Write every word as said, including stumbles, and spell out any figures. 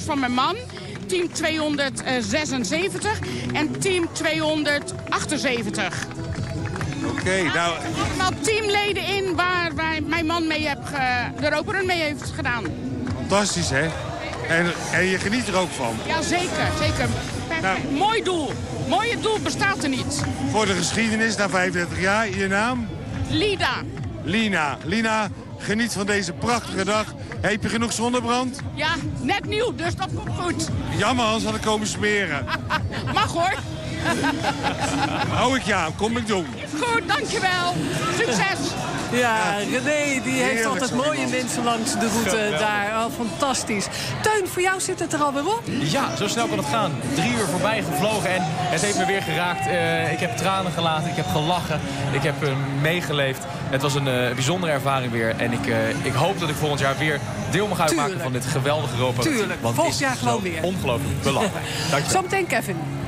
van mijn man. Team tweehonderdzesenzeventig en team tweehonderdachtenzeventig. Oké, okay, nou... Er zitten allemaal teamleden in waar, waar mijn man mee heb ge, de roperun mee heeft gedaan. Fantastisch, hè? En, en je geniet er ook van. Ja, zeker. zeker. Nou, mooi doel. Mooie doel bestaat er niet. Voor de geschiedenis, na vijfendertig jaar, je naam? Lida. Lina. Lina, geniet van deze prachtige dag. Heb je genoeg zonnebrand? Ja, net nieuw, dus dat komt goed. Jammer, anders had ik komen smeren. Mag hoor. Hou ik je aan, kom ik doen. Goed, dankjewel. Succes. Ja, René die heeft altijd mooie mensen langs de route Geweldig. daar. Oh, fantastisch. Teun, voor jou zit het er alweer op? Ja, zo snel kan het gaan. Drie uur voorbij gevlogen en het heeft me weer geraakt. Uh, ik heb tranen gelaten, ik heb gelachen, ik heb uh, meegeleefd. Het was een uh, bijzondere ervaring weer. En ik, uh, ik hoop dat ik volgend jaar weer deel mag uitmaken van dit geweldige Europa. Tuurlijk, Want volgend jaar gewoon weer. Ongelooflijk belangrijk. Dankjewel. Zometeen Kevin.